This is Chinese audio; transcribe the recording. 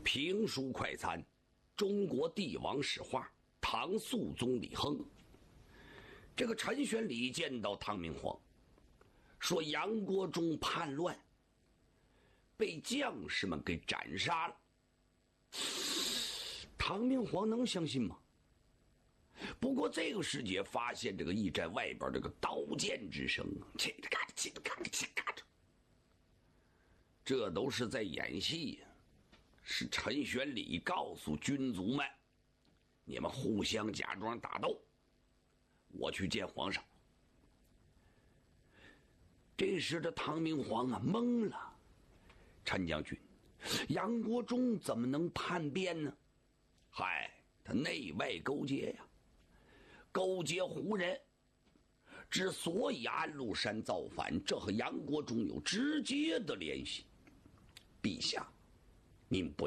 评书快餐，中国帝王史话，唐肃宗李亨。这个陈玄礼见到唐明皇，说杨国忠叛乱，被将士们给斩杀了。唐明皇能相信吗？不过这个时节发现这个驿站外边这个刀剑之声，这都是在演戏呀。是陈玄礼告诉军卒们，你们互相假装打斗，我去见皇上。这时的唐明皇啊懵了，陈将军，杨国忠怎么能叛变呢？嗨，他内外勾结呀，勾结胡人。之所以安禄山造反，这和杨国忠有直接的联系。陛下，您不